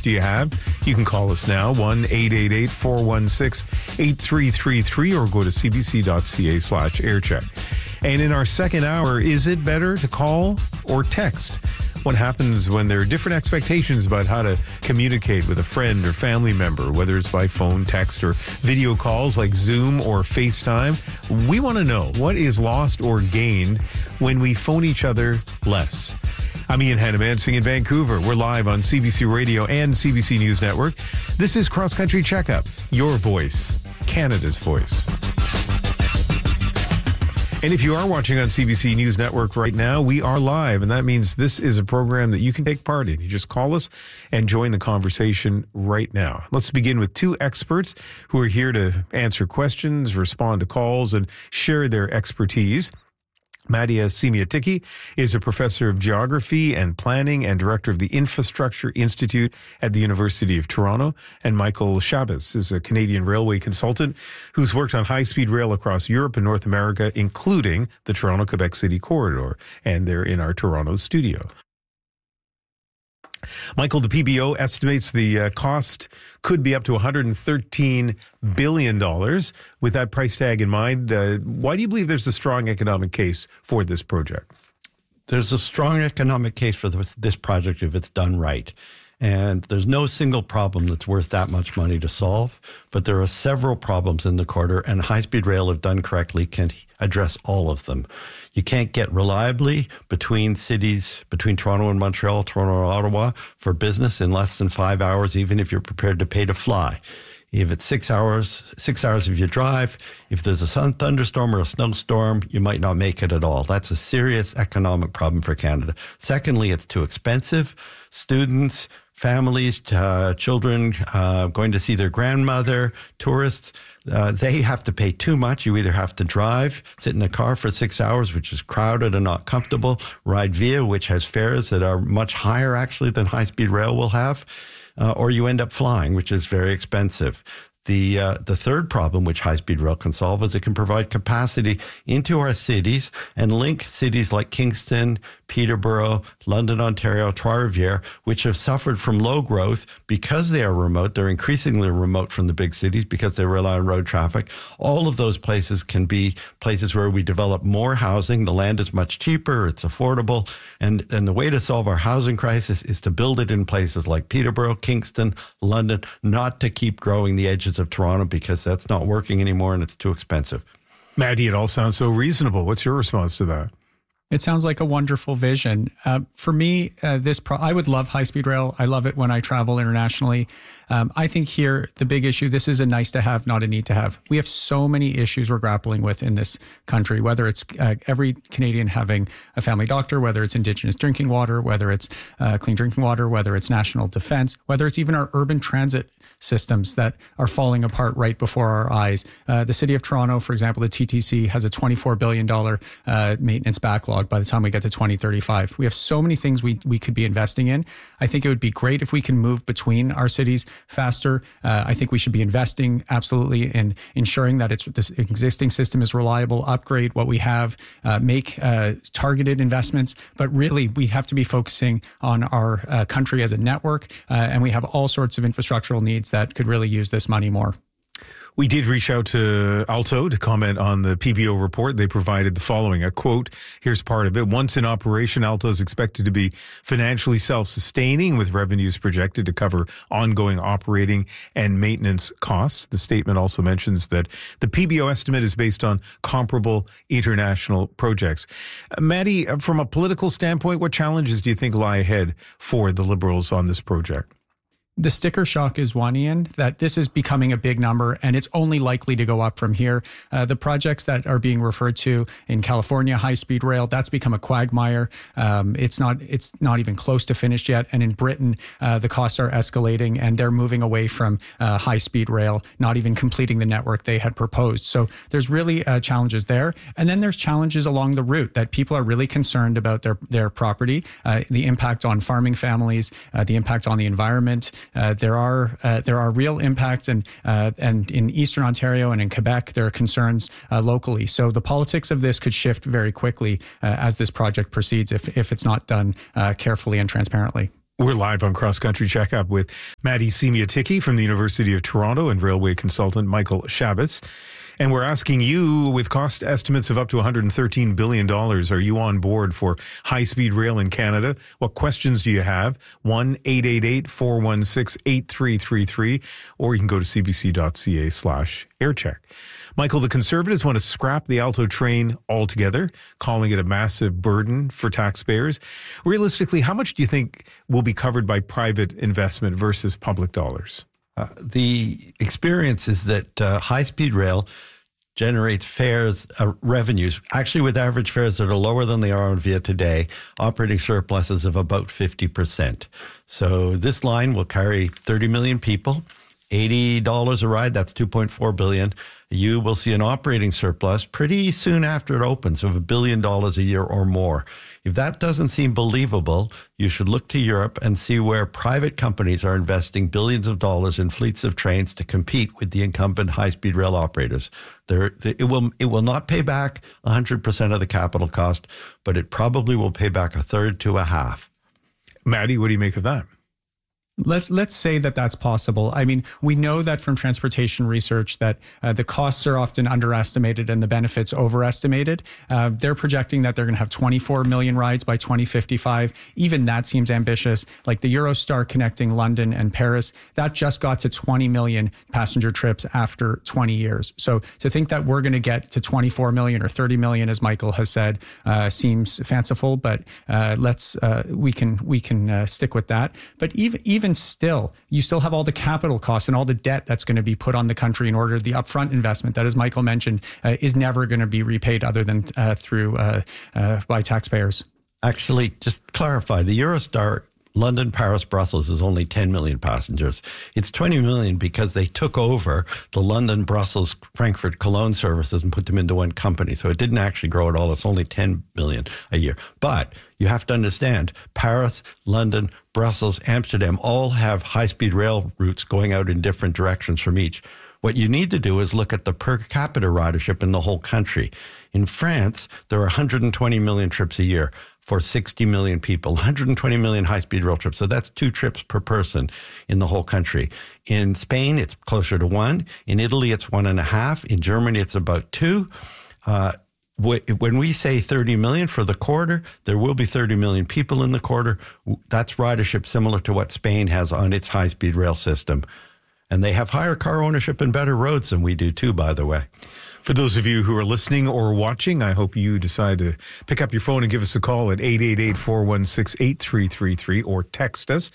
do you have? You can call us now, 1-888-416-8333, or go to cbc.ca/aircheck. And in our second hour, is it better to call or text? What happens when there are different expectations about how to communicate with a friend or family member, whether it's by phone, text, or video calls like Zoom or FaceTime? We want to know what is lost or gained when we phone each other less. I'm Ian Hannamansing in Vancouver. We're live on CBC Radio and CBC News Network. This is Cross Country Checkup, your voice, Canada's voice. And if you are watching on CBC News Network right now, we are live, and that means this is a program that you can take part in. You just call us and join the conversation right now. Let's begin with two experts who are here to answer questions, respond to calls, and share their expertise. Madia Semiatycki is a professor of geography and planning and director of the Infrastructure Institute at the University of Toronto. And Michael Chabas is a Canadian railway consultant who's worked on high-speed rail across Europe and North America, including the Toronto-Quebec City corridor. And they're in our Toronto studio. Michael, the PBO estimates the cost could be up to $113 billion. With that price tag in mind, why do you believe there's a strong economic case for this project? There's a strong economic case for this project if it's done right. And there's no single problem that's worth that much money to solve, but there are several problems in the corridor, and high-speed rail, if done correctly, can address all of them. You can't get reliably between cities, between Toronto and Montreal, Toronto and Ottawa, for business in less than 5 hours, even if you're prepared to pay to fly. If it's 6 hours if you drive, if there's a thunderstorm or a snowstorm, you might not make it at all. That's a serious economic problem for Canada. Secondly, it's too expensive. Students, families, children going to see their grandmother, tourists, they have to pay too much. You either have to drive, sit in a car for 6 hours, which is crowded and not comfortable, ride Via, which has fares that are much higher actually than high-speed rail will have, or you end up flying, which is very expensive. The third problem which high-speed rail can solve is it can provide capacity into our cities and link cities like Kingston, Peterborough, London, Ontario, Trois-Rivières, which have suffered from low growth because they are remote. They're increasingly remote from the big cities because they rely on road traffic. All of those places can be places where we develop more housing. The land is much cheaper. It's affordable. And the way to solve our housing crisis is to build it in places like Peterborough, Kingston, London, not to keep growing the edges of Toronto, because that's not working anymore and it's too expensive. Maddie, it all sounds so reasonable. What's your response to that? It sounds like a wonderful vision. For me, I would love high-speed rail. I love it when I travel internationally. I think here, the big issue, this is a nice to have, not a need to have. We have so many issues we're grappling with in this country, whether it's every Canadian having a family doctor, whether it's Indigenous drinking water, whether it's clean drinking water, whether it's national defense, whether it's even our urban transit systems that are falling apart right before our eyes. The City of Toronto, for example, the TTC has a $24 billion maintenance backlog by the time we get to 2035. We have so many things we could be investing in. I think it would be great if we can move between our cities faster. I think we should be investing absolutely in ensuring that this existing system is reliable, upgrade what we have, make targeted investments. But really, we have to be focusing on our country as a network, and we have all sorts of infrastructural needs that could really use this money more. We did reach out to Alto to comment on the PBO report. They provided the following, a quote. Here's part of it. Once in operation, Alto is expected to be financially self-sustaining with revenues projected to cover ongoing operating and maintenance costs. The statement also mentions that the PBO estimate is based on comparable international projects. Maddie, from a political standpoint, what challenges do you think lie ahead for the Liberals on this project? The sticker shock is one, Ian, that this is becoming a big number and it's only likely to go up from here. The projects that are being referred to in California, high-speed rail, that's become a quagmire. It's not even close to finished yet. And in Britain, the costs are escalating and they're moving away from high-speed rail, not even completing the network they had proposed. So there's really challenges there. And then there's challenges along the route that people are really concerned about their property, the impact on farming families, the impact on the environment. There are real impacts, and in Eastern Ontario and in Quebec, there are concerns locally. So the politics of this could shift very quickly as this project proceeds if it's not done carefully and transparently. We're live on Cross Country Checkup with Maddie Semiotiki from the University of Toronto and railway consultant Michael Shabets. And we're asking you, with cost estimates of up to $113 billion, are you on board for high-speed rail in Canada? What questions do you have? 1-888-416-8333, or you can go to cbc.ca/aircheck. Michael, the Conservatives want to scrap the Alto train altogether, calling it a massive burden for taxpayers. Realistically, how much do you think will be covered by private investment versus public dollars? The experience is that high-speed rail generates fares, revenues, actually with average fares that are lower than they are on VIA today, operating surpluses of about 50%. So this line will carry 30 million people, $80 a ride, that's $2.4 billion. You will see an operating surplus pretty soon after it opens of $1 billion a year or more. If that doesn't seem believable, you should look to Europe and see where private companies are investing billions of dollars in fleets of trains to compete with the incumbent high-speed rail operators. It will not pay back 100% of the capital cost, but it probably will pay back a third to a half. Maddie, what do you make of that? Let's say that that's possible. I mean, we know that from transportation research that the costs are often underestimated and the benefits overestimated. They're projecting that they're going to have 24 million rides by 2055. Even that seems ambitious. Like the Eurostar connecting London and Paris, that just got to 20 million passenger trips after 20 years. So to think that we're going to get to 24 million or 30 million, as Michael has said, seems fanciful, but we can stick with that. But even still, you still have all the capital costs and all the debt that's going to be put on the country in order the upfront investment that, as Michael mentioned, is never going to be repaid other than through by taxpayers. Actually, just clarify, the Eurostar London, Paris, Brussels is only 10 million passengers. It's 20 million because they took over the London, Brussels, Frankfurt, Cologne services and put them into one company. So it didn't actually grow at all. It's only 10 million a year. But you have to understand, Paris, London, Brussels, Amsterdam all have high-speed rail routes going out in different directions from each. What you need to do is look at the per capita ridership in the whole country. In France, there are 120 million trips a year for 60 million people, 120 million high-speed rail trips. So that's 2 trips per person in the whole country. In Spain, it's closer to 1. In Italy, it's 1.5. In Germany, it's about 2. When we say 30 million for the corridor, there will be 30 million people in the corridor. That's ridership similar to what Spain has on its high-speed rail system. And they have higher car ownership and better roads than we do too, by the way. For those of you who are listening or watching, I hope you decide to pick up your phone and give us a call at 888-416-8333 or text us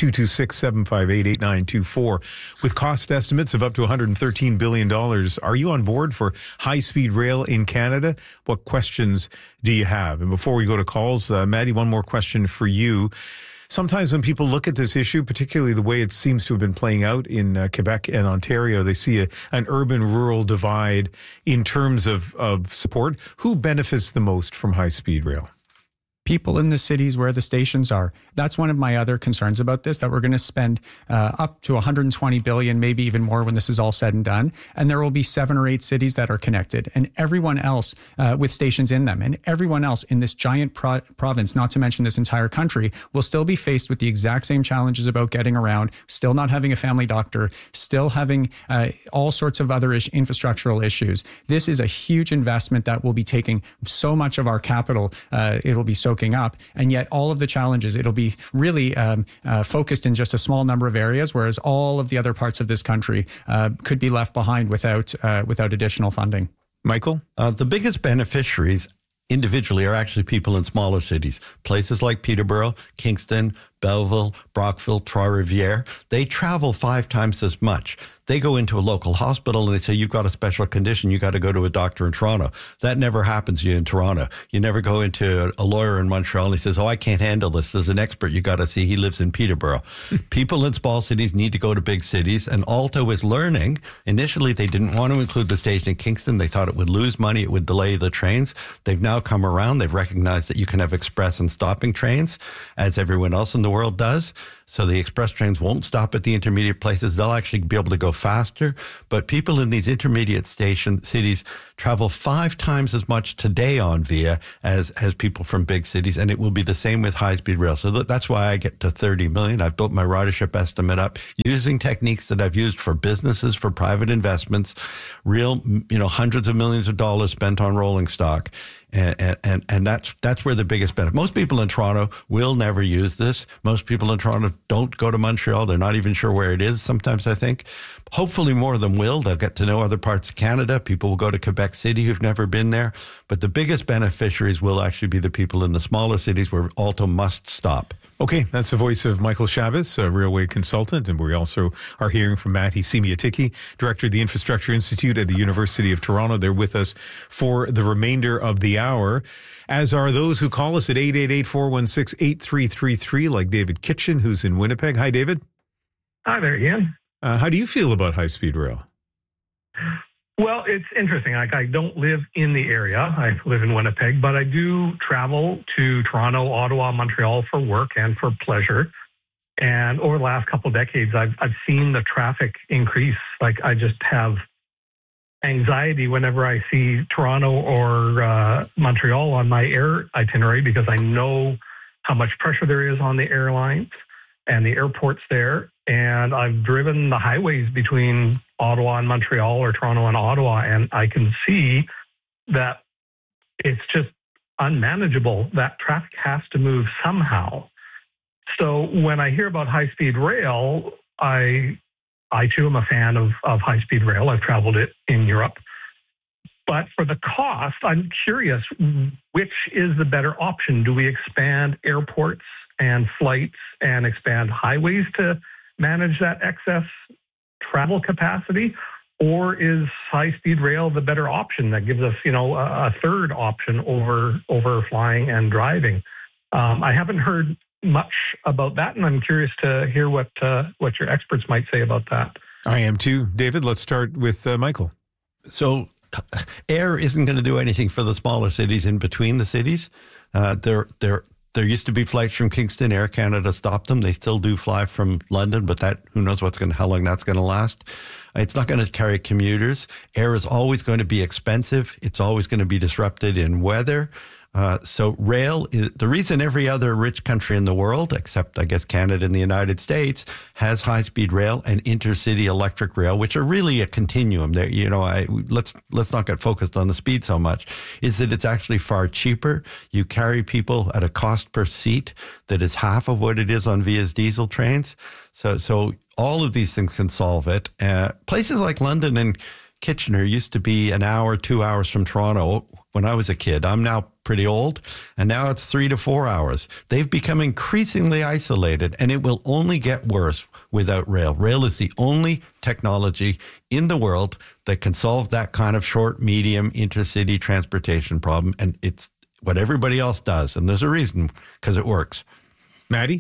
226-758-8924. With cost estimates of up to $113 billion, are you on board for high-speed rail in Canada? What questions do you have? And before we go to calls, Maddie, one more question for you. Sometimes when people look at this issue, particularly the way it seems to have been playing out in Quebec and Ontario, they see an urban-rural divide in terms of support. Who benefits the most from high-speed rail? People in the cities where the stations are. That's one of my other concerns about this, that we're going to spend up to $120 billion, maybe even more when this is all said and done. And there will be 7 or 8 cities that are connected and everyone else with stations in them. And everyone else in this giant province, not to mention this entire country, will still be faced with the exact same challenges about getting around, still not having a family doctor, still having all sorts of other infrastructural issues. This is a huge investment that will be taking so much of our capital. It'll be soaking up, and yet all of the challenges, it'll be really focused in just a small number of areas, whereas all of the other parts of this country could be left behind without additional funding. Michael? The biggest beneficiaries individually are actually people in smaller cities, places like Peterborough, Kingston, Belleville, Brockville, Trois-Rivières. They travel 5 times as much. They go into a local hospital and they say, you've got a special condition, you got to go to a doctor in Toronto. That never happens to you in Toronto. You never go into a lawyer in Montreal and he says, I can't handle this. There's an expert you got to see. He lives in Peterborough. People in small cities need to go to big cities, and Alto is learning. Initially, they didn't want to include the station in Kingston. They thought it would lose money. It would delay the trains. They've now come around. They've recognized that you can have express and stopping trains, as everyone else in the world does. So the express trains won't stop at the intermediate places. They'll actually be able to go faster. But people in these intermediate cities travel 5 times as much today on VIA as people from big cities. And it will be the same with high-speed rail. So that's why I get to 30 million. I've built my ridership estimate up using techniques that I've used for businesses, for private investments, real, hundreds of millions of dollars spent on rolling stock. And that's where the biggest benefit. Most people in Toronto will never use this. Most people in Toronto don't go to Montreal. They're not even sure where it is sometimes, I think. Hopefully more of them will. They'll get to know other parts of Canada. People will go to Quebec City who've never been there. But the biggest beneficiaries will actually be the people in the smaller cities where Alto must stop. Okay, that's the voice of Michael Chavez, a railway consultant, and we also are hearing from Matti Semiatycki, director of the Infrastructure Institute at the University of Toronto. They're with us for the remainder of the hour, as are those who call us at 888-416-8333, like David Kitchen, who's in Winnipeg. Hi, David. Hi there, Ian. How do you feel about high-speed rail? Well, it's interesting. I don't live in the area. I live in Winnipeg, but I do travel to Toronto, Ottawa, Montreal for work and for pleasure. And over the last couple of decades, I've seen the traffic increase. I just have anxiety whenever I see Toronto or Montreal on my air itinerary, because I know how much pressure there is on the airlines and the airports there. And I've driven the highways between Ottawa and Montreal, or Toronto and Ottawa, and I can see that it's just unmanageable. That traffic has to move somehow. So when I hear about high-speed rail, I too am a fan of high-speed rail. I've traveled it in Europe. But for the cost, I'm curious, which is the better option? Do we expand airports and flights and expand highways to manage that excess travel capacity, or is high-speed rail the better option that gives us, a third option over flying and driving? I haven't heard much about that, and I'm curious to hear what your experts might say about that. I am too. David, let's start with Michael. So air isn't going to do anything for the smaller cities in between the cities. There used to be flights from Kingston. Air Canada stopped them. They still do fly from London, but who knows how long that's going to last. It's not going to carry commuters. Air is always going to be expensive. It's always going to be disrupted in weather. So rail is the reason every other rich country in the world, except I guess Canada and the United States, has high-speed rail and intercity electric rail, which are really a continuum. There, let's not get focused on the speed so much. Is that it's actually far cheaper. You carry people at a cost per seat that is half of what it is on VIA's diesel trains. So all of these things can solve it. Places like London and Kitchener used to be an hour, 2 hours from Toronto when I was a kid. I'm now pretty old, and now it's 3 to 4 hours. They've become increasingly isolated, and it will only get worse without rail. Rail is the only technology in the world that can solve that kind of short, medium, intercity transportation problem, and it's what everybody else does, and there's a reason, because it works. Matti?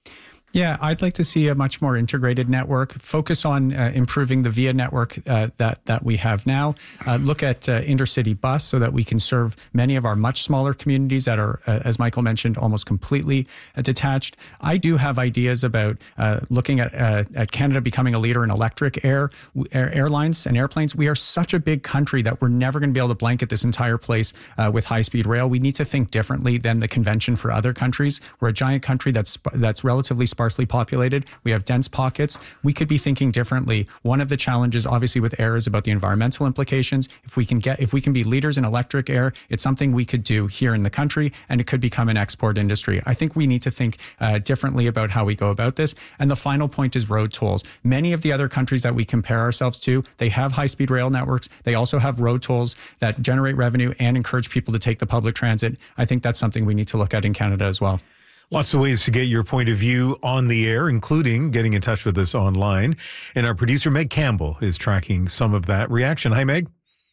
Yeah, I'd like to see a much more integrated network, focus on improving the VIA network that we have now, look at intercity bus so that we can serve many of our much smaller communities that are, as Michael mentioned, almost completely detached. I do have ideas about looking at Canada becoming a leader in electric airlines and airplanes. We are such a big country that we're never going to be able to blanket this entire place with high-speed rail. We need to think differently than the convention for other countries. We're a giant country that's relatively sparsely populated. We have dense pockets. We could be thinking differently. One of the challenges, obviously, with air is about the environmental implications. If we can be leaders in electric air, it's something we could do here in the country, and it could become an export industry. I think we need to think differently about how we go about this. And the final point is road tolls. Many of the other countries that we compare ourselves to, they have high-speed rail networks. They also have road tolls that generate revenue and encourage people to take the public transit. I think that's something we need to look at in Canada as well. Lots of ways to get your point of view on the air, including getting in touch with us online. And our producer, Meg Campbell, is tracking some of that reaction. Hi, Meg.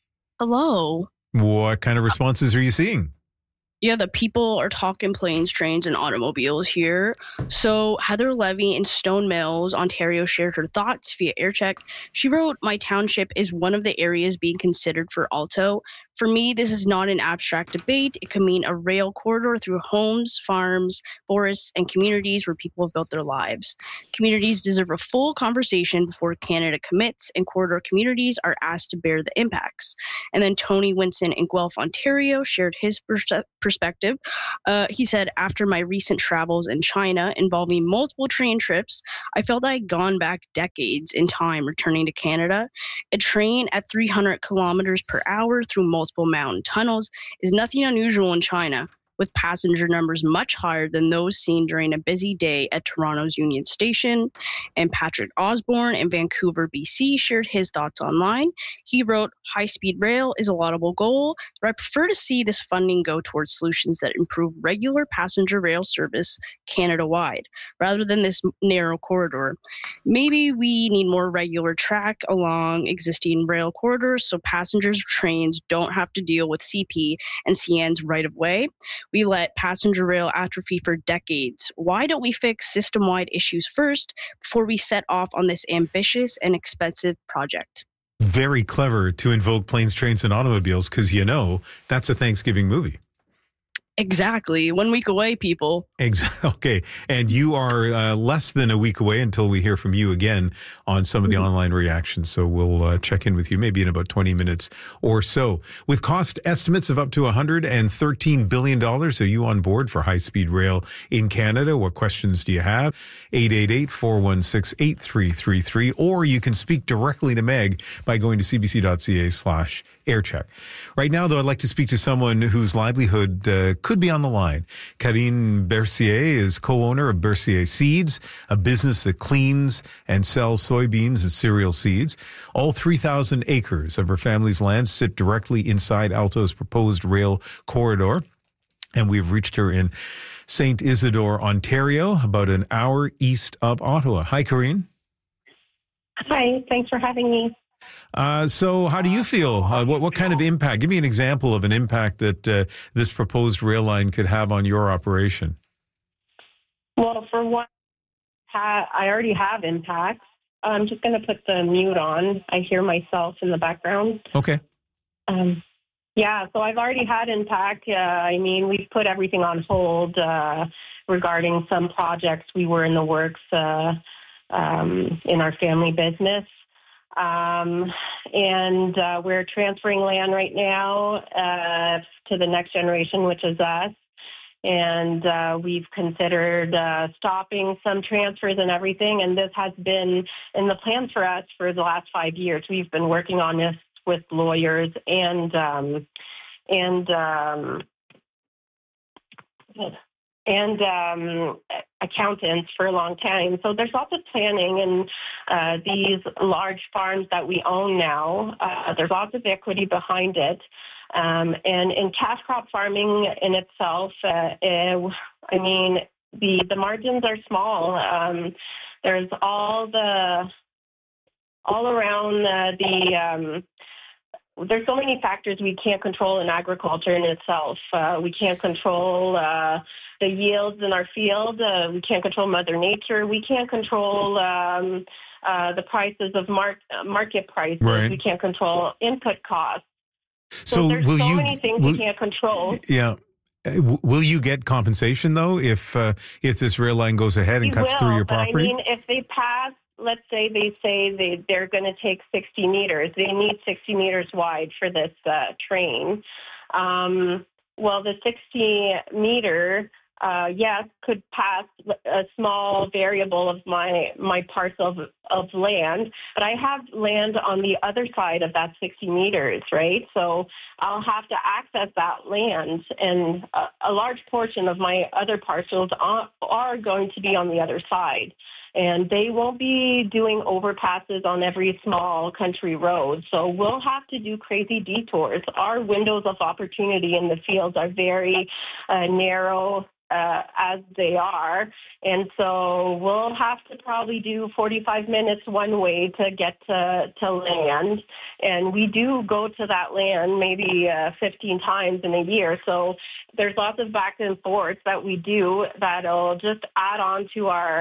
Hello. What kind of responses are you seeing? Yeah, the people are talking planes, trains, and automobiles here. So Heather Levy in Stone Mills, Ontario, shared her thoughts via AirCheck. She wrote, "My township is one of the areas being considered for Alto. For me, this is not an abstract debate. It could mean a rail corridor through homes, farms, forests, and communities where people have built their lives. Communities deserve a full conversation before Canada commits, and corridor communities are asked to bear the impacts. And then Tony Winson in Guelph, Ontario, shared his perspective. He said, after my recent travels in China involving multiple train trips, I felt I had gone back decades in time returning to Canada. A train at 300 kilometers per hour through multiple mountain tunnels is nothing unusual in China, with passenger numbers much higher than those seen during a busy day at Toronto's Union Station. And Patrick Osborne in Vancouver, BC, shared his thoughts online. He wrote, high-speed rail is a laudable goal, but I prefer to see this funding go towards solutions that improve regular passenger rail service Canada-wide, rather than this narrow corridor. Maybe we need more regular track along existing rail corridors so passengers or trains don't have to deal with CP and CN's right-of-way. We let passenger rail atrophy for decades. Why don't we fix system-wide issues first before we set off on this ambitious and expensive project? Very clever to invoke planes, trains, and automobiles because, that's a Thanksgiving movie. Exactly. 1 week away, people. Okay. And you are less than a week away until we hear from you again on some of the online reactions. So we'll check in with you maybe in about 20 minutes or so. With cost estimates of up to $113 billion, are you on board for high-speed rail in Canada? What questions do you have? 888-416-8333. Or you can speak directly to Meg by going to cbc.ca/aircheck. Right now, though, I'd like to speak to someone whose livelihood could be on the line. Karine Bercier is co-owner of Bercier Seeds, a business that cleans and sells soybeans and cereal seeds. All 3,000 acres of her family's land sit directly inside Alto's proposed rail corridor. And we've reached her in St. Isidore, Ontario, about an hour east of Ottawa. Hi, Karine. Hi, thanks for having me. So how do you feel? What kind of impact? Give me an example of an impact that this proposed rail line could have on your operation. Well, for one, I already have impacts. I'm just going to put the mute on. I hear myself in the background. Okay. Yeah, so I've already had impact. We've put everything on hold regarding some projects we were in the works in our family business. And we're transferring land right now to the next generation, which is us. And we've considered stopping some transfers and everything. And this has been in the plans for us for the last 5 years. We've been working on this with lawyers and accountants for a long time. So there's lots of planning, and these large farms that we own now, there's lots of equity behind it. And in cash crop farming in itself, the margins are small. There's there's so many factors we can't control in agriculture in itself. We can't control the yields in our field. We can't control Mother Nature. We can't control the prices of market prices. Right. We can't control input costs. So there's many things we can't control. Yeah. Will you get compensation, though, if this rail line goes ahead and cuts through your property? If they pass, let's say they're going to take 60 meters. They need 60 meters wide for this train. The 60 meter, could pass a small variable of my parcel of land, but I have land on the other side of that 60 meters, right? So I'll have to access that land, and a large portion of my other parcels are going to be on the other side. And they won't be doing overpasses on every small country road. So we'll have to do crazy detours. Our windows of opportunity in the fields are very narrow as they are. And so we'll have to probably do 45 minutes one way to get to land. And we do go to that land maybe 15 times in a year. So there's lots of back and forth that we do that'll just add on to our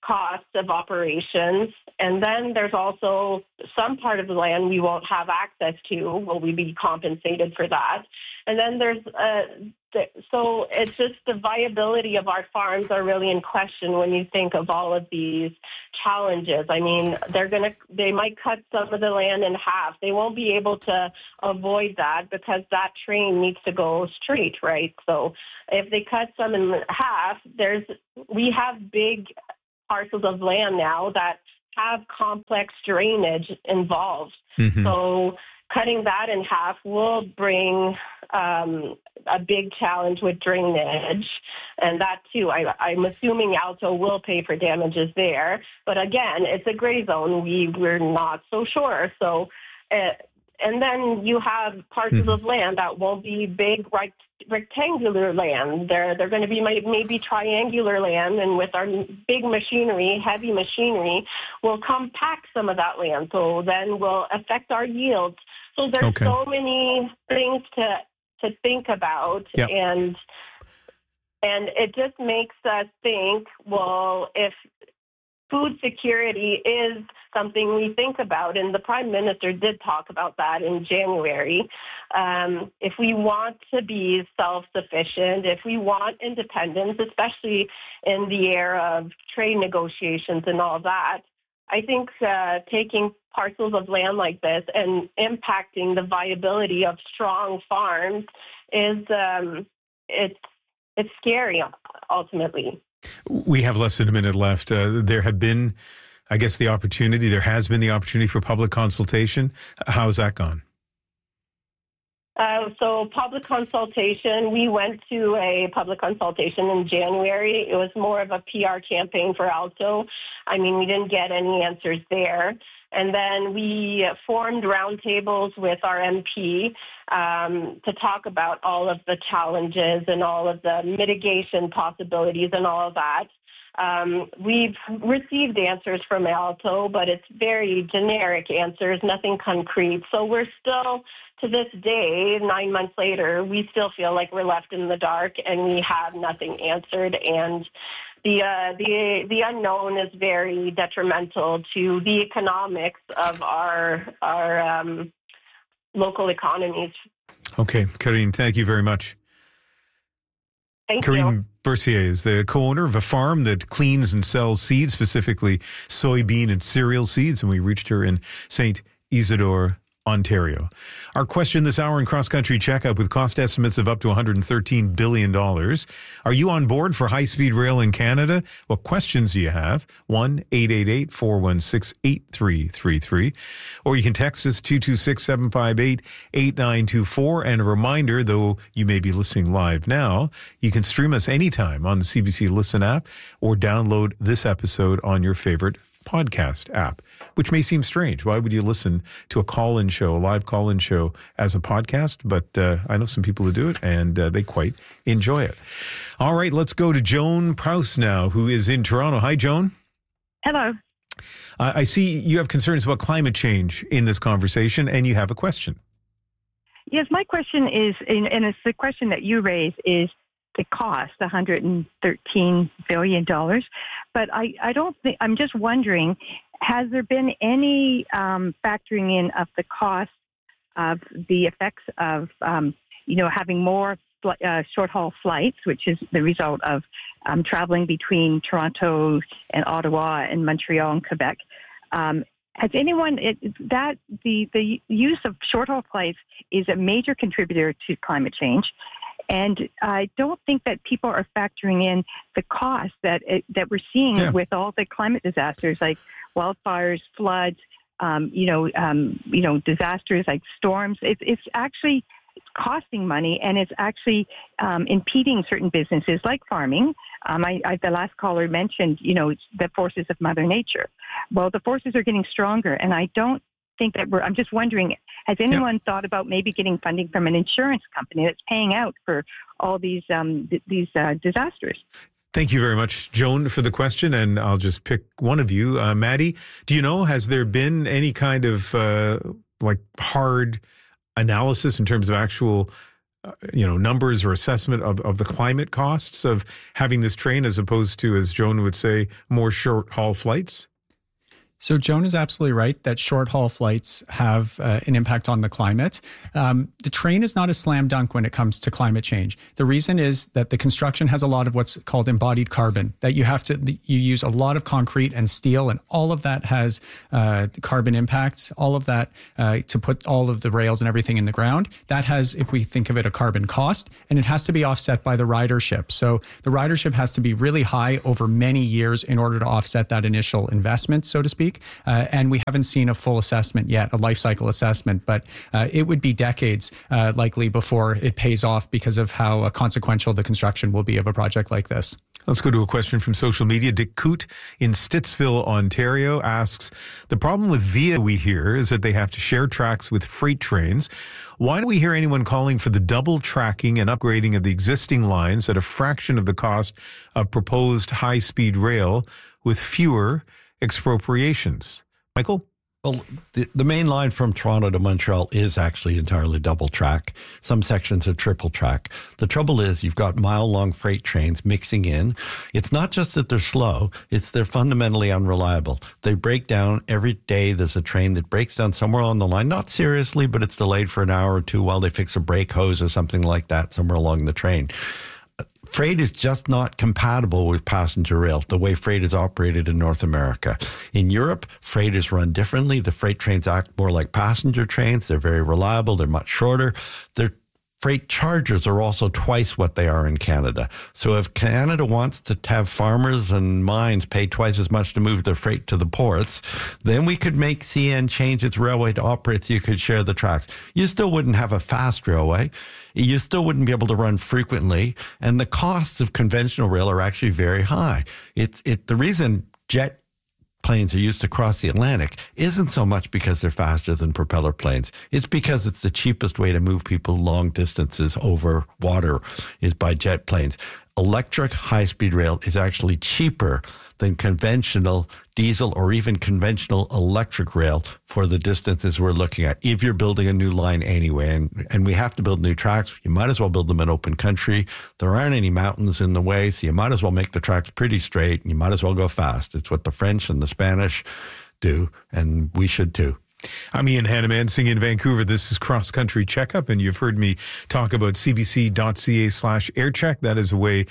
costs of operations. And then there's also some part of the land we won't have access to. Will we be compensated for that? And then there's, so it's just the viability of our farms are really in question when you think of all of these challenges. I mean, they might cut some of the land in half. They won't be able to avoid that because that train needs to go straight, right? So if they cut some in half, we have big parcels of land now that have complex drainage involved. Mm-hmm. So cutting that in half will bring a big challenge with drainage. And that too, I'm assuming Alto will pay for damages there. But again, it's a gray zone. We're not so sure. So, and then you have parcels of land that won't be big rectangular land. They're going to be maybe triangular land, and with our big machinery, heavy machinery, will compact some of that land. So then will affect our yields. So there's so many things to think about, and it just makes us think, well, if food security is something we think about, and the Prime Minister did talk about that in January. If we want to be self-sufficient, if we want independence, especially in the era of trade negotiations and all that, I think taking parcels of land like this and impacting the viability of strong farms is it's scary, ultimately. We have less than a minute left. There has been the opportunity for public consultation. How's that gone? So public consultation, we went to a public consultation in January. It was more of a PR campaign for Alto. I mean, we didn't get any answers there. And then we formed roundtables with our MP to talk about all of the challenges and all of the mitigation possibilities and all of that. We've received answers from Alto, but it's very generic answers, nothing concrete. So we're still, to this day, 9 months later, we still feel like we're left in the dark and we have nothing answered. And the unknown is very detrimental to the economics of our local economies. Okay, Karine, thank you very much. Thank you. Karine Bercier is the co-owner of a farm that cleans and sells seeds, specifically soybean and cereal seeds, and we reached her in St. Isidore, Ontario. Our question this hour in Cross Country Checkup, with cost estimates of up to $113 billion. Are you on board for high-speed rail in Canada? What questions do you have? 1-888-416-8333. Or you can text us 226-758-8924. And a reminder, though you may be listening live now, you can stream us anytime on the CBC Listen app or download this episode on your favorite podcast app, which may seem strange. Why would you listen to a call-in show, a live call-in show as a podcast? But I know some people who do it, and they quite enjoy it. All right, let's go to Joan Prouse now, who is in Toronto. Hi, Joan. Hello. I see you have concerns about climate change in this conversation, and you have a question. Yes, my question is, and it's the question that you raised, is the cost, $113 billion. But I don't think, I'm just wondering, has there been any factoring in of the cost of the effects of, having more short-haul flights, which is the result of traveling between Toronto and Ottawa and Montreal and Quebec? Has anyone, the use of short-haul flights is a major contributor to climate change. And I don't think that people are factoring in the cost that we're seeing with all the climate disasters like wildfires, floods, disasters like storms. It's actually costing money, and it's actually impeding certain businesses like farming. The last caller mentioned, the forces of Mother Nature. Well, the forces are getting stronger, and I don't think that I'm just wondering, has anyone thought about maybe getting funding from an insurance company that's paying out for all these disasters? Thank you very much, Joan, for the question. And I'll just pick one of you. Maddie, do you know, has there been any kind of hard analysis in terms of actual numbers or assessment of the climate costs of having this train as opposed to, as Joan would say, more short-haul flights? So Joan is absolutely right that short-haul flights have an impact on the climate. The train is not a slam dunk when it comes to climate change. The reason is that the construction has a lot of what's called embodied carbon, that you use a lot of concrete and steel, and all of that has carbon impacts, all of that to put all of the rails and everything in the ground. That has, if we think of it, a carbon cost, and it has to be offset by the ridership. So the ridership has to be really high over many years in order to offset that initial investment, so to speak. And we haven't seen a full assessment yet, a life cycle assessment, but it would be decades likely before it pays off because of how consequential the construction will be of a project like this. Let's go to a question from social media. Dick Coote in Stittsville, Ontario asks, the problem with VIA we hear is that they have to share tracks with freight trains. Why don't we hear anyone calling for the double tracking and upgrading of the existing lines at a fraction of the cost of proposed high-speed rail with fewer expropriations? Michael? Well, the main line from Toronto to Montreal is actually entirely double track. Some sections are triple track. The trouble is you've got mile-long freight trains mixing in. It's not just that they're slow, it's they're fundamentally unreliable. They break down every day. There's a train that breaks down somewhere on the line, not seriously, but it's delayed for an hour or two while they fix a brake hose or something like that somewhere along the train. Freight is just not compatible with passenger rail, the way freight is operated in North America. In Europe, freight is run differently. The freight trains act more like passenger trains. They're very reliable. They're much shorter. Their freight charges are also twice what they are in Canada. So if Canada wants to have farmers and mines pay twice as much to move their freight to the ports, then we could make CN change its railway to operate so you could share the tracks. You still wouldn't have a fast railway. You still wouldn't be able to run frequently, and the costs of conventional rail are actually very high. The reason jet planes are used to cross the Atlantic isn't so much because they're faster than propeller planes. It's because it's the cheapest way to move people long distances over water is by jet planes. Electric high-speed rail is actually cheaper than conventional diesel or even conventional electric rail for the distances we're looking at, if you're building a new line anyway. And we have to build new tracks. You might as well build them in open country. There aren't any mountains in the way, so you might as well make the tracks pretty straight, and you might as well go fast. It's what the French and the Spanish do, and we should too. I'm Ian Hannamansing in Vancouver. This is Cross Country Checkup, and you've heard me talk about cbc.ca/aircheck. That is a way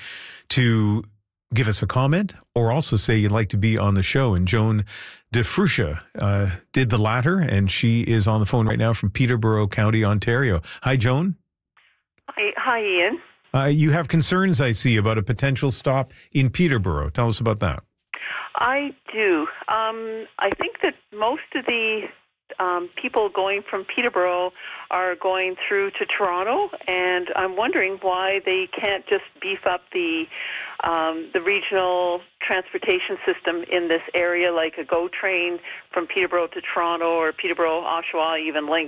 to give us a comment or also say you'd like to be on the show. And Joan DeFruscia did the latter, and she is on the phone right now from Peterborough County, Ontario. Hi, Joan. Hi, Ian. You have concerns, I see, about a potential stop in Peterborough. Tell us about that. I do. I think that most of the people going from Peterborough are going through to Toronto, and I'm wondering why they can't just beef up the regional transportation system in this area, like a GO train from Peterborough to Toronto or Peterborough, Oshawa, even Link.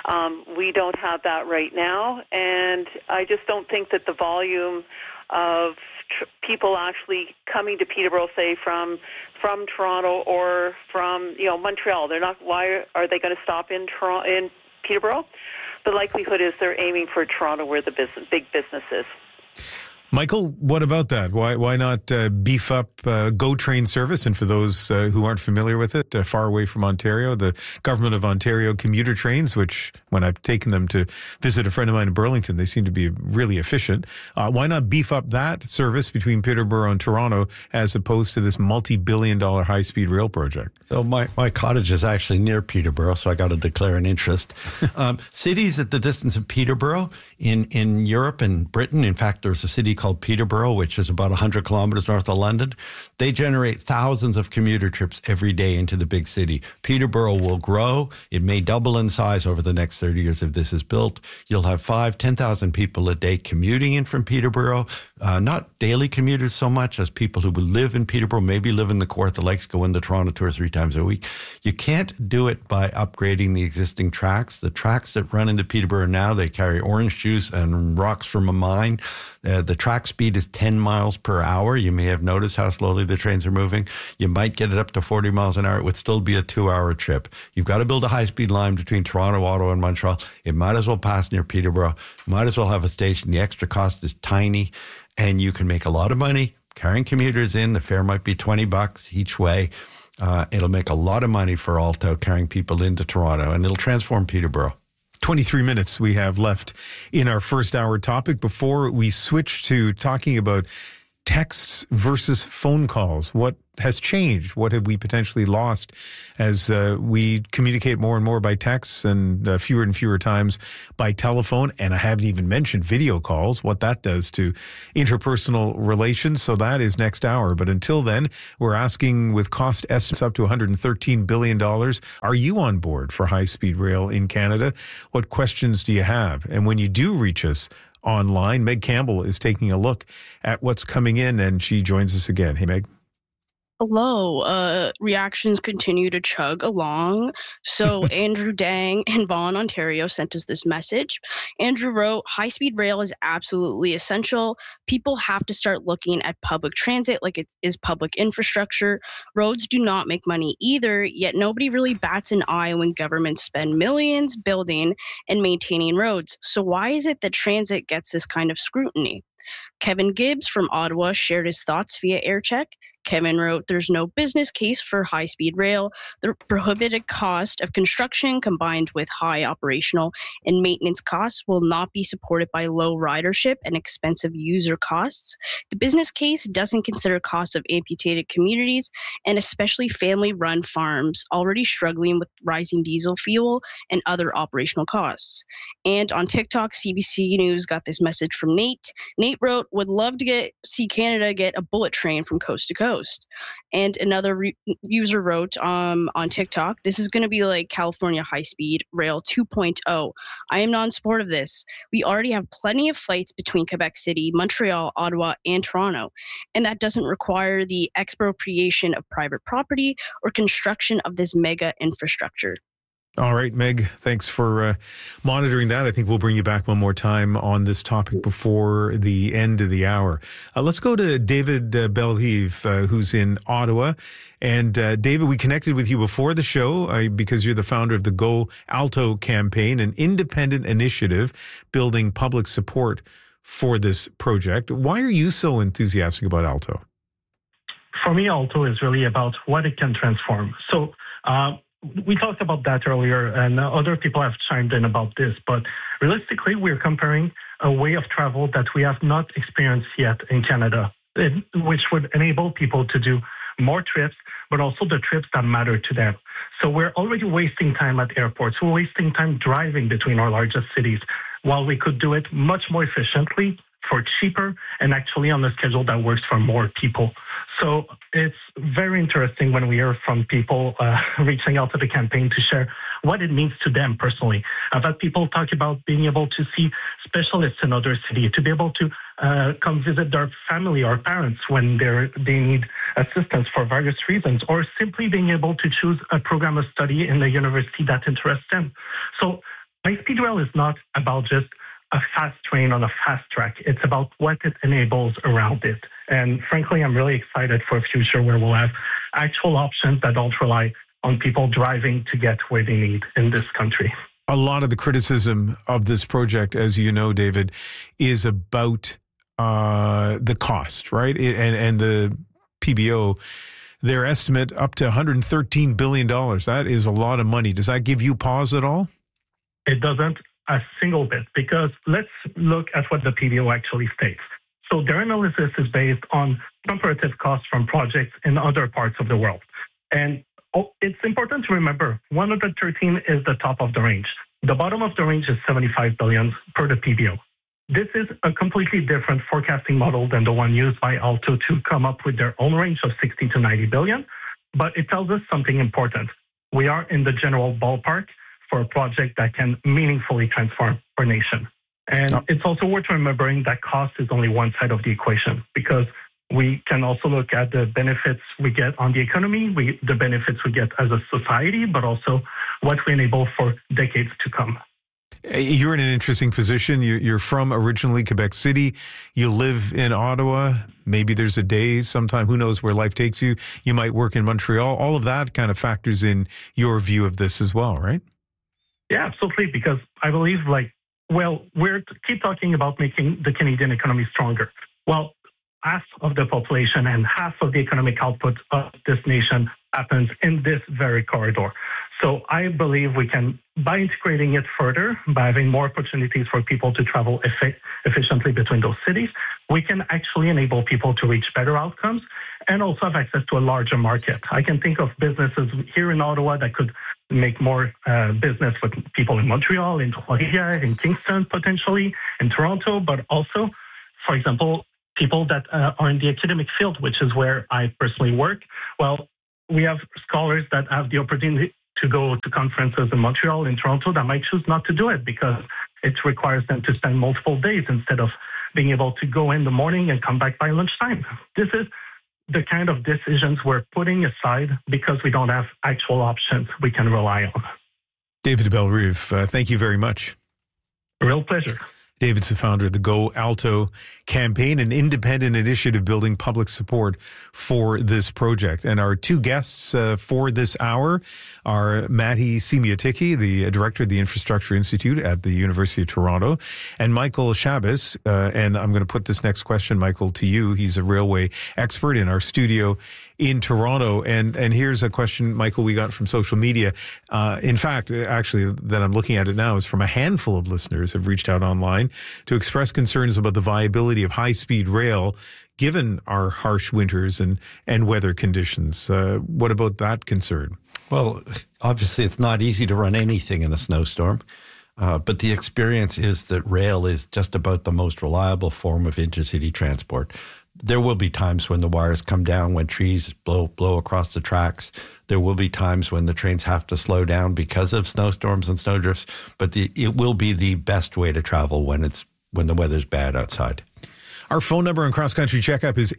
We don't have that right now, and I just don't think that the volume of people actually coming to Peterborough, say from Toronto or from Montreal, they're not. Why are they going to stop in Peterborough? The likelihood is they're aiming for Toronto, where the big business is. Michael, what about that? Why not beef up GO train service? And for those who aren't familiar with it, far away from Ontario, the Government of Ontario commuter trains, which when I've taken them to visit a friend of mine in Burlington, they seem to be really efficient. Why not beef up that service between Peterborough and Toronto as opposed to this multi-billion-dollar high-speed rail project? So my cottage is actually near Peterborough, so I got to declare an interest. Cities at the distance of Peterborough in Europe and Britain, in fact, there's a city called Peterborough, which is about 100 kilometers north of London. They generate thousands of commuter trips every day into the big city. Peterborough will grow. It may double in size over the next 30 years if this is built. You'll have 10,000 people a day commuting in from Peterborough. Not daily commuters so much as people who will live in Peterborough, maybe live in the Kawartha Lakes, go into Toronto 2 or 3 times a week. You can't do it by upgrading the existing tracks. The tracks that run into Peterborough now, they carry orange juice and rocks from a mine. The tracks track speed is 10 miles per hour. You may have noticed how slowly the trains are moving. You might get it up to 40 miles an hour. It would still be a 2-hour trip. You've got to build a high-speed line between Toronto, Ottawa, and Montreal. It might as well pass near Peterborough. Might as well have a station. The extra cost is tiny, and you can make a lot of money carrying commuters in. The fare might be $20 each way. It'll make a lot of money for Alto carrying people into Toronto, and it'll transform Peterborough. 23 minutes we have left in our first hour topic before we switch to talking about texts versus phone calls. What has changed? What have we potentially lost as we communicate more and more by texts and fewer and fewer times by telephone? And I haven't even mentioned video calls, what that does to interpersonal relations. So that is next hour. But until then, we're asking, with cost estimates up to $113 billion, are you on board for high-speed rail in Canada? What questions do you have? And when you do reach us online, Meg Campbell is taking a look at what's coming in, and she joins us again. Hey, Meg. Hello. Reactions continue to chug along. So Andrew Dang in Vaughan, Ontario sent us this message. Andrew wrote, high-speed rail is absolutely essential. People have to start looking at public transit like it is public infrastructure. Roads do not make money either, yet nobody really bats an eye when governments spend millions building and maintaining roads. So why is it that transit gets this kind of scrutiny? Kevin Gibbs from Ottawa shared his thoughts via AirCheck. Kevin wrote, there's no business case for high-speed rail. The prohibited cost of construction combined with high operational and maintenance costs will not be supported by low ridership and expensive user costs. The business case doesn't consider costs of amputated communities and especially family-run farms already struggling with rising diesel fuel and other operational costs. And on TikTok, CBC News got this message from Nate. Nate wrote, would love to see Canada get a bullet train from coast to coast. And another user wrote on TikTok, this is going to be like California high-speed rail 2.0. I am not in support of this. We already have plenty of flights between Quebec City, Montreal, Ottawa, and Toronto, and that doesn't require the expropriation of private property or construction of this mega infrastructure. All right, Meg, thanks for monitoring that. I think we'll bring you back one more time on this topic before the end of the hour. Let's go to David Bellheave, who's in Ottawa. And David, we connected with you before the show because you're the founder of the Go Alto campaign, an independent initiative building public support for this project. Why are you so enthusiastic about Alto? For me, Alto is really about what it can transform. So, we talked about that earlier, and other people have chimed in about this, but realistically, we're comparing a way of travel that we have not experienced yet in Canada, which would enable people to do more trips, but also the trips that matter to them. So we're already wasting time at airports. We're wasting time driving between our largest cities, while we could do it much more efficiently, for cheaper, and actually on a schedule that works for more people. So it's very interesting when we hear from people reaching out to the campaign to share what it means to them personally. I've had people talk about being able to see specialists in other cities, to be able to come visit their family or parents when they need assistance for various reasons, or simply being able to choose a program of study in the university that interests them. So high-speed rail is not about just a fast train on a fast track. It's about what it enables around it. And frankly, I'm really excited for a future where we'll have actual options that don't rely on people driving to get where they need in this country. A lot of the criticism of this project, as you know, David, is about the cost, right? And the PBO, their estimate up to $113 billion. That is a lot of money. Does that give you pause at all? It doesn't. A single bit, because let's look at what the PBO actually states. So their analysis is based on comparative costs from projects in other parts of the world. And it's important to remember, 113 is the top of the range. The bottom of the range is 75 billion per the PBO. This is a completely different forecasting model than the one used by Alto to come up with their own range of 60 to 90 billion. But it tells us something important. We are in the general ballpark for a project that can meaningfully transform our nation. And it's also worth remembering that cost is only one side of the equation, because we can also look at the benefits we get on the economy, the benefits we get as a society, but also what we enable for decades to come. You're in an interesting position. You're from originally Quebec City. You live in Ottawa. Maybe there's a day sometime, who knows where life takes you. You might work in Montreal. All of that kind of factors in your view of this as well, right? Yeah, absolutely. Because I believe, we're keep talking about making the Canadian economy stronger. Well, half of the population and half of the economic output of this nation happens in this very corridor. So I believe we can, by integrating it further, by having more opportunities for people to travel efficiently between those cities, we can actually enable people to reach better outcomes and also have access to a larger market. I can think of businesses here in Ottawa that could make more business with people in Montreal, in Trois-Rivières, in Kingston, potentially, in Toronto, but also, for example, people that are in the academic field, which is where I personally work. Well, we have scholars that have the opportunity to go to conferences in Montreal, in Toronto, that might choose not to do it because it requires them to spend multiple days instead of being able to go in the morning and come back by lunchtime. This is the kind of decisions we're putting aside because we don't have actual options we can rely on. David Bellerive, thank you very much. A real pleasure. David's the founder of the Go Alto campaign, an independent initiative building public support for this project. And our two guests for this hour are Matti Semiotiki, the director of the Infrastructure Institute at the University of Toronto, and Michael Chabas. And I'm going to put this next question, Michael, to you. He's a railway expert in our studio in Toronto. And here's a question, Michael, we got from social media. In fact, actually, that I'm looking at it now is from a handful of listeners have reached out online to express concerns about the viability of high-speed rail given our harsh winters and weather conditions. What about that concern? Well, obviously, it's not easy to run anything in a snowstorm. But the experience is that rail is just about the most reliable form of intercity transport. There will be times when the wires come down, when trees blow across the tracks. There will be times when the trains have to slow down because of snowstorms and snowdrifts. But it will be the best way to travel when the weather's bad outside. Our phone number on Cross Country Checkup is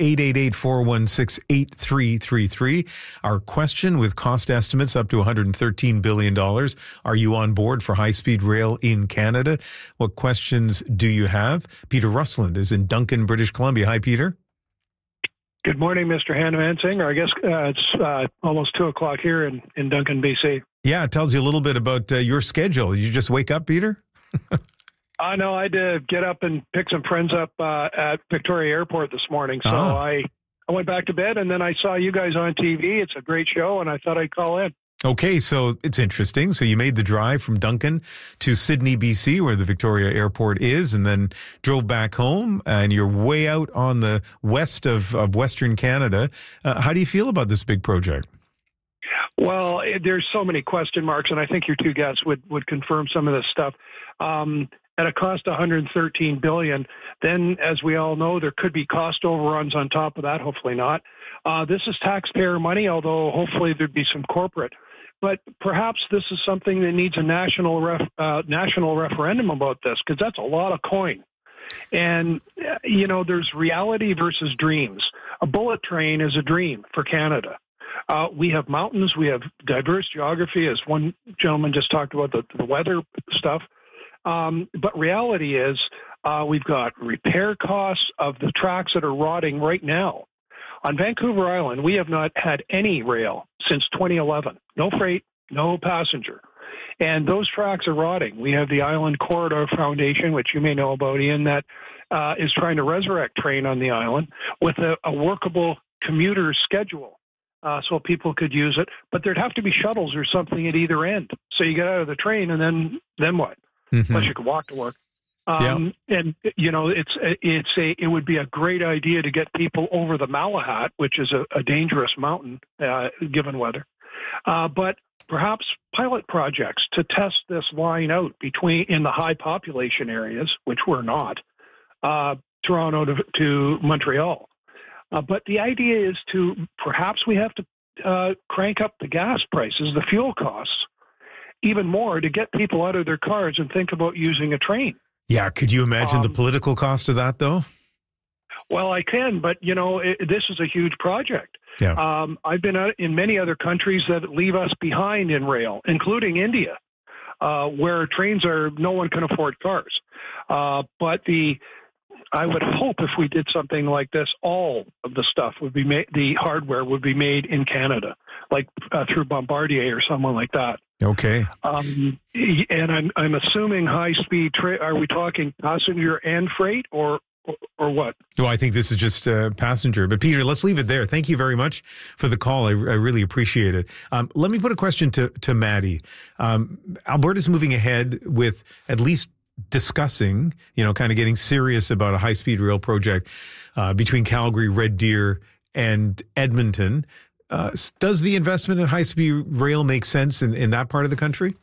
888-416-8333. Our question, with cost estimates up to $113 billion, are you on board for high-speed rail in Canada? What questions do you have? Peter Rusland is in Duncan, British Columbia. Hi, Peter. Good morning, Mr. Hannemansinger. I guess it's almost 2 o'clock here in Duncan, BC. Yeah, it tells you a little bit about your schedule. You just wake up, Peter? No, I had to get up and pick some friends up at Victoria Airport this morning. So I went back to bed, and then I saw you guys on TV. It's a great show, and I thought I'd call in. Okay, so it's interesting. So you made the drive from Duncan to Sydney, BC, where the Victoria Airport is, and then drove back home, and you're way out on the west of Western Canada. How do you feel about this big project? Well, there's so many question marks, and I think your two guests would confirm some of this stuff. At a cost of $113 billion, then, as we all know, there could be cost overruns on top of that. Hopefully not. This is taxpayer money, although hopefully there'd be some corporate. But perhaps this is something that needs a national referendum about this, because that's a lot of coin. And, there's reality versus dreams. A bullet train is a dream for Canada. We have mountains. We have diverse geography, as one gentleman just talked about, the weather stuff. But reality is we've got repair costs of the tracks that are rotting right now. On Vancouver Island, we have not had any rail since 2011. No freight, no passenger. And those tracks are rotting. We have the Island Corridor Foundation, which you may know about, Ian, that is trying to resurrect train on the island with a workable commuter schedule so people could use it. But there'd have to be shuttles or something at either end. So you get out of the train, and then what? Mm-hmm. Unless you could walk to work. And it would be a great idea to get people over the Malahat, which is a dangerous mountain given weather. But perhaps pilot projects to test this line out in the high population areas, which we're not, Toronto to Montreal. But the idea is perhaps we have to crank up the gas prices, the fuel costs, even more to get people out of their cars and think about using a train. Yeah, could you imagine the political cost of that, though? Well, I can, but, this is a huge project. Yeah. I've been in many other countries that leave us behind in rail, including India. where trains are, no one can afford cars. But I would hope if we did something like this, all of the stuff would be made, the hardware would be made in Canada, like through Bombardier or someone like that. Okay. And I'm assuming high speed are we talking passenger and freight or what? Well, I think this is just passenger. But Peter, let's leave it there. Thank you very much for the call. I really appreciate it. Let me put a question to Maddie. Alberta's moving ahead with at least discussing, kind of getting serious about a high-speed rail project between Calgary, Red Deer, and Edmonton. Does the investment in high-speed rail make sense in that part of the country?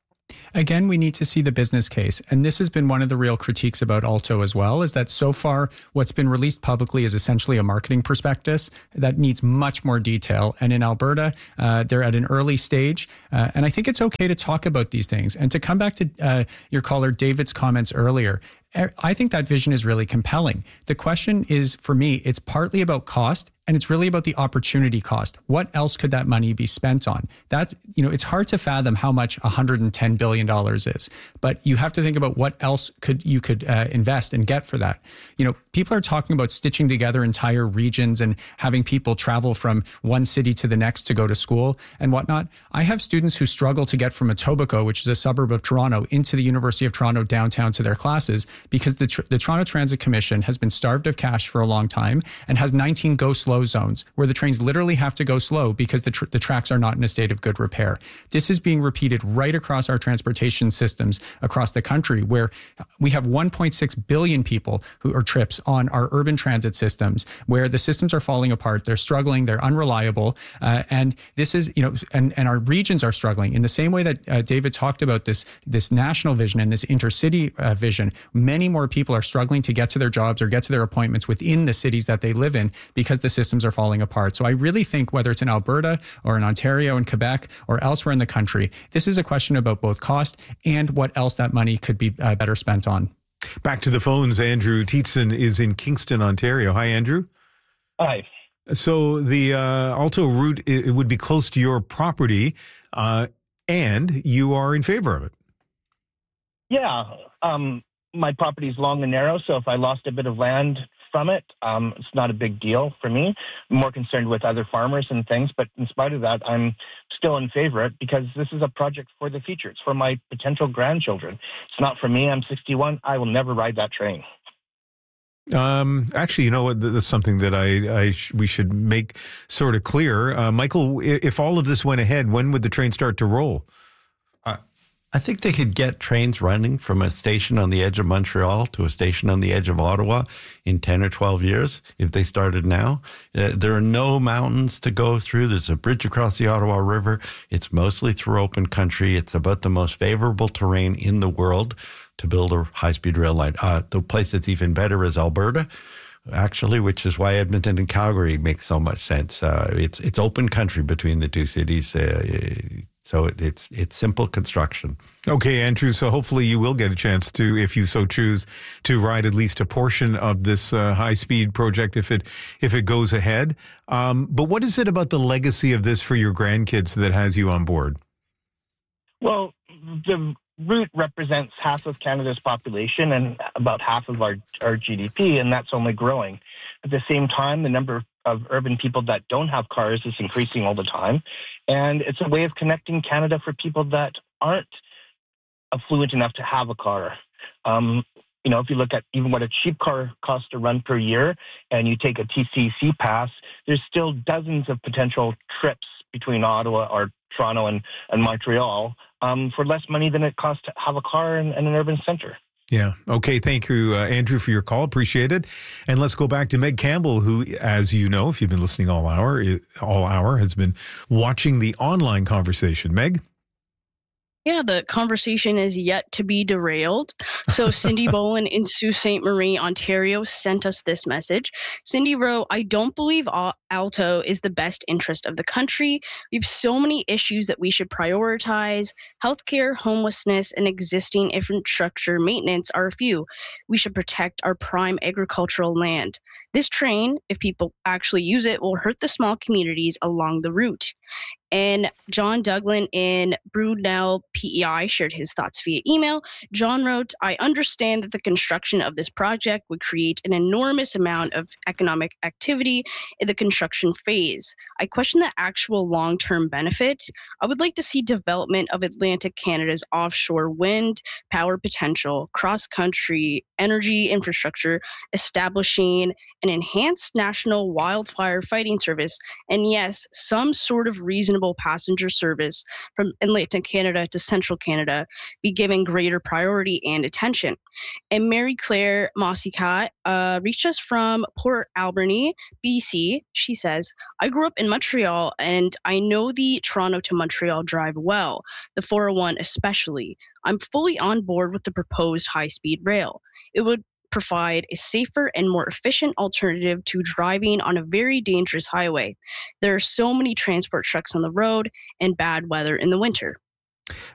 Again, we need to see the business case. And this has been one of the real critiques about Alto as well, is that so far what's been released publicly is essentially a marketing prospectus that needs much more detail. And in Alberta, they're at an early stage. And I think it's okay to talk about these things. And to come back to your caller, David's comments earlier, I think that vision is really compelling. The question is, for me, it's partly about cost, and it's really about the opportunity cost. What else could that money be spent on? That's, it's hard to fathom how much $110 billion is, but you have to think about what else you could invest and get for that. People are talking about stitching together entire regions and having people travel from one city to the next to go to school and whatnot. I have students who struggle to get from Etobicoke, which is a suburb of Toronto, into the University of Toronto downtown to their classes because the Toronto Transit Commission has been starved of cash for a long time and has 19 go-slow zones where the trains literally have to go slow because the tracks are not in a state of good repair. This is being repeated right across our transportation systems across the country, where we have 1.6 billion people who are trips on our urban transit systems, where the systems are falling apart, they're struggling, they're unreliable, and this is, and our regions are struggling in the same way that David talked about this national vision and this intercity vision. Many more people are struggling to get to their jobs or get to their appointments within the cities that they live in because the systems are falling apart. So I really think whether it's in Alberta or in Ontario and Quebec or elsewhere in the country, this is a question about both cost and what else that money could be better spent on. Back to the phones. Andrew Tietson is in Kingston, Ontario. Hi, Andrew. Hi. So the Alto route, it would be close to your property, and you are in favor of it. Yeah. My property is long and narrow, so if I lost a bit of land from it, it's not a big deal for me. I'm more concerned with other farmers and things, but in spite of that, I'm still in favor of it because this is a project for the future. It's for my potential grandchildren. It's not for me. I'm 61. I will never ride that train. Actually, you know what? That's something that we should make sort of clear. Michael, if all of this went ahead, when would the train start to roll? I think they could get trains running from a station on the edge of Montreal to a station on the edge of Ottawa in 10 or 12 years if they started now. There are no mountains to go through. There's a bridge across the Ottawa River. It's mostly through open country. It's about the most favorable terrain in the world to build a high-speed rail line. The place that's even better is Alberta, actually, which is why Edmonton and Calgary make so much sense. It's open country between the two cities. So it's simple construction. Okay, Andrew, so hopefully you will get a chance to, if you so choose, to ride at least a portion of this high-speed project if it goes ahead. But what is it about the legacy of this for your grandkids that has you on board? Well, the route represents half of Canada's population and about half of our GDP, and that's only growing. At the same time, the number of urban people that don't have cars is increasing all the time. And it's a way of connecting Canada for people that aren't affluent enough to have a car. If you look at even what a cheap car costs to run per year and you take a TCC pass, there's still dozens of potential trips between Ottawa or Toronto and Montreal for less money than it costs to have a car in an urban center. Yeah. Okay. Thank you, Andrew, for your call. Appreciate it. And let's go back to Meg Campbell, who, as you know, if you've been listening all hour, has been watching the online conversation. Meg? Yeah, the conversation is yet to be derailed. So Cindy Bowen in Sault Ste. Marie, Ontario, sent us this message. Cindy wrote, I don't believe Alto is the best interest of the country. We have so many issues that we should prioritize. Healthcare, homelessness, and existing infrastructure maintenance are a few. We should protect our prime agricultural land. This train, if people actually use it, will hurt the small communities along the route. And John Douglin in Brunel PEI shared his thoughts via email. John wrote, I understand that the construction of this project would create an enormous amount of economic activity in the construction phase. I question the actual long-term benefit. I would like to see development of Atlantic Canada's offshore wind power potential, cross-country energy infrastructure, establishing an enhanced national wildfire fighting service, and yes, some sort of reasonable passenger service from Atlantic Canada to Central Canada be given greater priority and attention. And Mary Claire Mossicat reached us from Port Alberni, BC. She says, I grew up in Montreal and I know the Toronto to Montreal drive well, the 401 especially. I'm fully on board with the proposed high-speed rail. It would provide a safer and more efficient alternative to driving on a very dangerous highway. There are so many transport trucks on the road and bad weather in the winter.